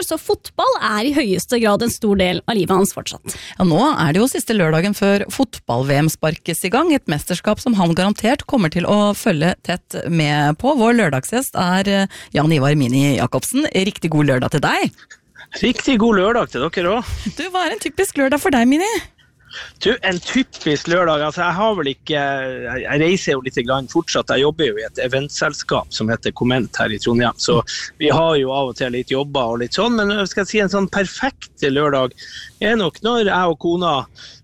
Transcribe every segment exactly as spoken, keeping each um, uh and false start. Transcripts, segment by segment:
så fotball er i høyeste grad en stor del av livet hans fortsatt. Ja, nå er det jo siste lørdagen før fotball-V M sparkes i gang, et mesterskap som han garantert kommer til å følge tett med på. Vår lørdagsgjest er Jan Ivar Mini Jacobsen. Riktig god lørdag til deg. Riktig god lørdag til dere også. Du, hva er en typisk lørdag for deg, Mini? Du, en typisk lørdag, altså jeg har vel ikke, jeg reiser jo litt grann fortsatt, jeg jobber jo i et eventselskap som heter Komment her i Trondheim, så vi har jo av og til litt jobber og litt sånn, men jeg skal si en sånn perfekt lørdag er nok når jeg og kona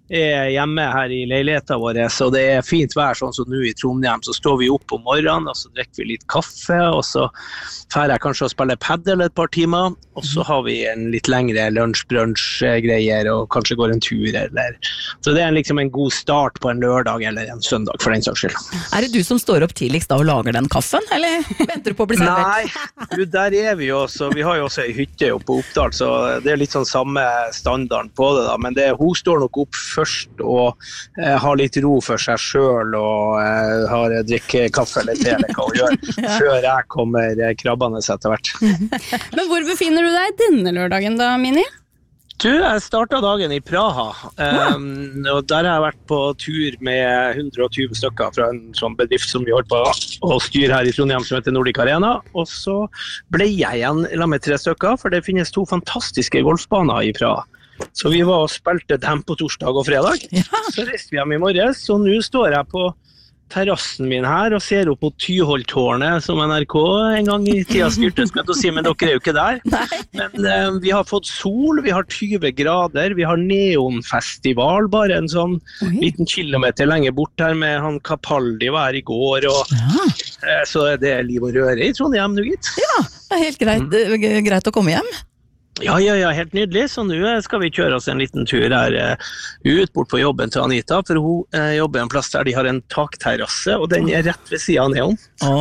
er hjemme her i leiligheten vår, så det er fint vær sånn som nå i Trondheim, så står vi opp om morgenen, og så drikker vi litt kaffe, og så fer jeg kanskje å spille paddel et par timer, og så har vi en litt lengre lunsj-brunch-greier, og kanskje går en tur, eller... Så det er liksom en god start på en lørdag eller en søndag, for den saks skyld. Er det du som står opp tidligst da og lager den kaffen, eller venter du på å bli servert? Nei, du, der er vi jo også, vi har jo også en hytte oppe på Oppdal, så det er litt sånn samme standarden på det da, men det, hun står nok opp først og eh, har litt ro for seg selv og eh, har drikke kaffe eller te eller hva hun gjør, ja. Før jeg kommer eh, krabbende etter hvert. Men hvor befinner du deg denne lørdagen da, Mini? Du, jeg startet dagen i Praha, um, og der har jeg vært på tur med hundre og tjue stykker fra en sånn bedrift som vi holdt på å styre her i Trondheim som heter Nordic Arena, og så ble jeg igjen la med tre stykker, for det finnes to fantastiske golfbaner i Praha. Så vi var og spilte dem på torsdag og fredag, ja. Så reiste vi hjem i morges, så nå står jeg på terrassen min her og ser opp på Tyholttårnet som N R K en gang i tida styrte, skal jeg si, men dere er jo ikke der. Nei. Men eh, vi har fått sol, vi har tyve grader, vi har neonfestival, bare en sånn Oi. Liten kilometer lenger bort her med han Capaldi var her i går, og ja. eh, så er det liv og røre i Trondheim nå, gitt. Ja, det er helt greit, mm. greit å komme hjem. Ja, ja, ja, helt nydelig. Så nå skal vi kjøre oss en liten tur her uh, ut bort på jobben til Anita, for hun uh, jobber en plass der de har en takterrasse, og den er rett ved siden av neon.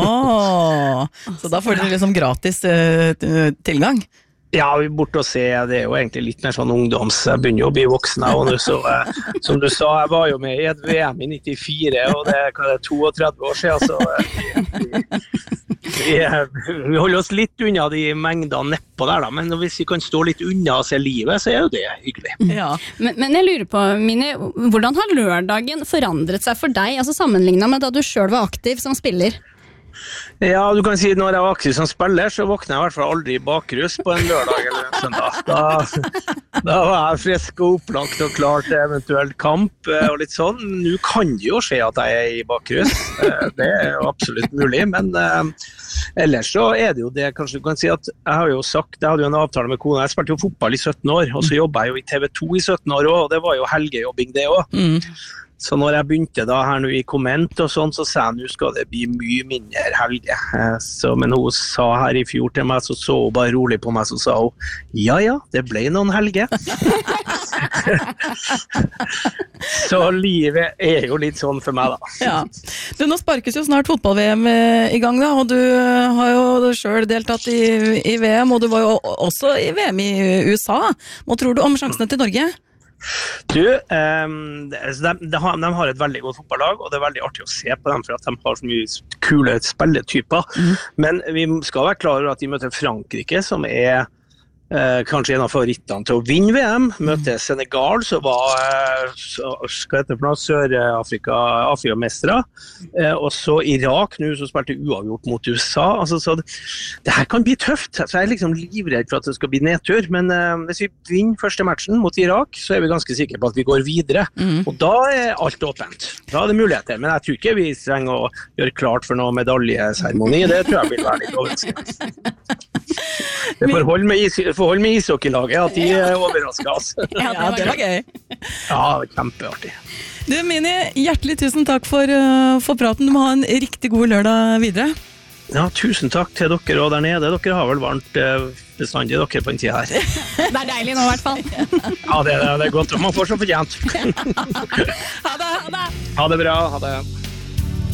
Åh, så da får dere liksom gratis uh, tilgang? Ja, vi er borte og se, det er jo egentlig litt mer sånn ungdoms, jeg begynner jo å bli voksen og nå, så uh, som du sa, jeg var jo med i et V M i nittifire, og det er, det er trettito år siden, så uh, vi, vi, vi holder oss litt unna de mengdene nedpå der da, men hvis vi kan stå litt unna og se livet, så er jo det hyggelig. Ja. Men, men jeg lurer på, Mini, hvordan har lørdagen forandret seg for deg, altså sammenlignet med da du selv var aktiv som spiller? Ja, du kan si når jeg var aktiv som spiller, så våkner jeg i hvert fall aldri i bakrus på en lørdag eller en søndag. Da, da var jeg frisk og opplagt og klar til eventuelt kamp og litt sånn. Nå kan det jo skje at jeg er i bakrus, det er jo absolutt mulig, men eh, ellers så er det jo det, kanskje du kan si at jeg har jo sagt, jeg hadde jo en avtale med kona, jeg spilte jo fotball i sytten år, og så jobbet jeg jo i T V to i sytten år også, og det var jo helgejobbing det også. Mm. Så når jeg begynte da her nå i komment og sånn, så sa jeg, nå skal det bli mye mindre helge. Så, men hun sa her i fjor til meg, så så hun bare rolig på meg, så sa hun, ja ja, det ble noen helge. Så livet er jo litt sånn for meg da. Ja. Du, nå sparkes jo snart fotball-V M i gang da, og du har jo selv deltatt i, i V M, og du var jo også i V M i U S A. Hva tror du om sjansene til Norge? Du, um, de, de, har, de har et veldig godt fotballag, og det er veldig artig å se på dem, for at de har så mye kule spilletyper. Mm. Men vi skal være klare over at de møter Frankrike, som er Eh, kanskje en av favorittene til å vinne V M, møte Senegal, som var eh, så, skal hete for noe, Sør-Afrika Afrika-mestere, eh, og så Irak nå, som spilte uavgjort mot U S A. Altså, så det, det her kan bli tøft, så jeg er liksom livredd for at det skal bli nedtur, men eh, hvis vi vinner første matchen mot Irak, så er vi ganske sikre på at vi går videre, mm. og da er alt åpent. Da er det muligheter, men jeg tror ikke vi trenger å gjøre klart for noe medaljeseremoni, det tror jeg vil være litt overraskende. Det får holde med, is, får holde med ishockeylaget at de er overrasket oss. Ja, det var, det var gøy. Ja, kjempeartig. Du, Mini, hjertelig tusen takk for, uh, for praten. Du må ha en riktig god lørdag videre. Ja, tusen takk til dere og der nede. Dere har vel varmt uh, bestandig dere på en tid her. Det er deilig nå i hvert fall. Ja, det, det er godt. Man får så fortjent. Ha det, ha det. Ha det bra, ha det.